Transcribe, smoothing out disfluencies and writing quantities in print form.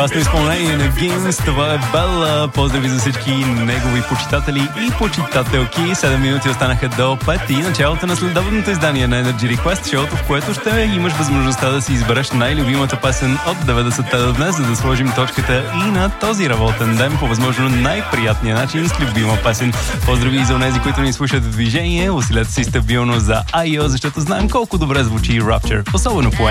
Аз на изпълнение на Геймс, това е Бела. Поздрави за всички негови почитатели и почитателки. 7 минути останаха до 5 и началото на следобедното издание на Energy Request, шоуто, в което ще имаш възможността да си избереш най-любимата песен от 90-те до днес, за да сложим точката и на този работен ден по възможно най-приятния начин с любима песен. Поздрави и за онези, които ни слушат в движение. Усилете си стабилно за IO, защото знаем колко добре звучи Rapture, особено по